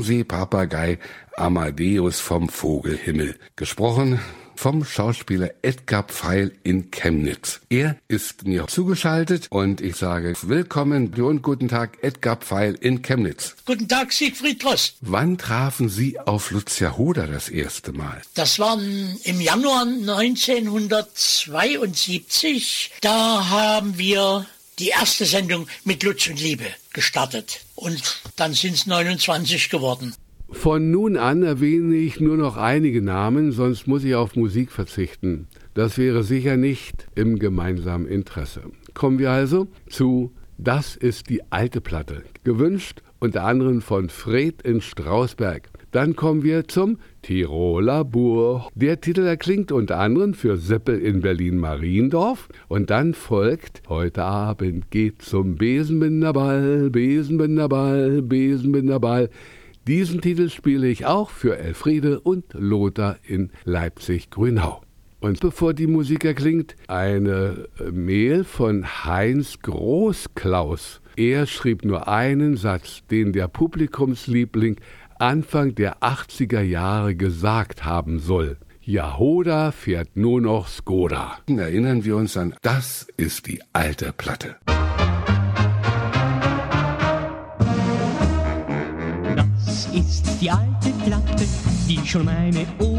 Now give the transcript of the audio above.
Fernsehpapagei Amadeus vom Vogelhimmel. Gesprochen vom Schauspieler Edgar Pfeil in Chemnitz. Er ist mir zugeschaltet und ich sage willkommen und guten Tag, Edgar Pfeil in Chemnitz. Guten Tag, Siegfried Trost. Wann trafen Sie auf Lucia Hoder das erste Mal? Das war im Januar 1972. Da haben wir die erste Sendung mit Lutz und Liebe gestartet. Und dann sind es 29 geworden. Von nun an erwähne ich nur noch einige Namen, sonst muss ich auf Musik verzichten. Das wäre sicher nicht im gemeinsamen Interesse. Kommen wir also zu Das ist die alte Platte, gewünscht unter anderem von Fred in Strausberg. Dann kommen wir zum Tiroler Burg. Der Titel erklingt unter anderem für Seppel in Berlin-Mariendorf. Und dann folgt Heute Abend geht zum Besenbinderball, Besenbinderball, Besenbinderball. Diesen Titel spiele ich auch für Elfriede und Lothar in Leipzig-Grünau. Und bevor die Musik erklingt, eine Mail von Heinz Großklaus. Er schrieb nur einen Satz, den der Publikumsliebling Anfang der 80er Jahre gesagt haben soll. Ja, Hoder fährt nur noch Skoda. Erinnern wir uns an Das ist die alte Platte. Das ist die alte Platte, die schon meine